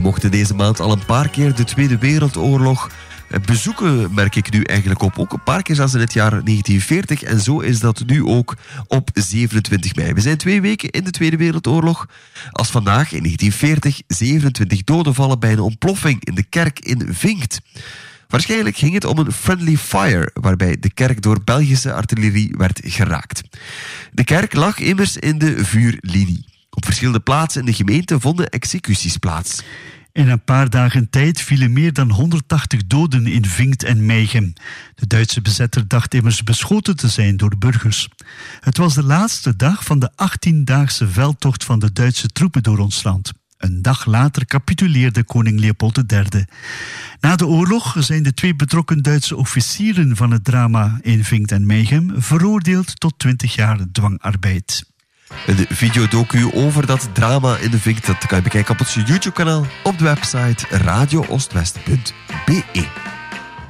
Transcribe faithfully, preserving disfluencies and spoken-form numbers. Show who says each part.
Speaker 1: mochten deze maand al een paar keer de Tweede Wereldoorlog bezoeken, merk ik nu eigenlijk op. Ook een paar keer zelfs in het jaar negentien veertig. En zo is dat nu ook op zevenentwintig mei. We zijn twee weken in de Tweede Wereldoorlog. Als vandaag in negentien veertig zevenentwintig doden vallen bij een ontploffing in de kerk in Vinkt. Waarschijnlijk ging het om een friendly fire, waarbij de kerk door Belgische artillerie werd geraakt. De kerk lag immers in de vuurlinie. Op verschillende plaatsen in de gemeente vonden executies plaats.
Speaker 2: In een paar dagen tijd vielen meer dan honderdtachtig doden in Vinkt en Meigem. De Duitse bezetter dacht immers beschoten te zijn door burgers. Het was de laatste dag van de achttiendaagse veldtocht van de Duitse troepen door ons land. Een dag later capituleerde koning Leopold de derde. Na de oorlog zijn de twee betrokken Duitse officieren van het drama in Vinkt en Meigem veroordeeld tot twintig jaar dwangarbeid.
Speaker 1: Een videodocu over dat drama in de Vinkt, dat kan je bekijken op ons YouTube-kanaal op de website radio oostwest punt be.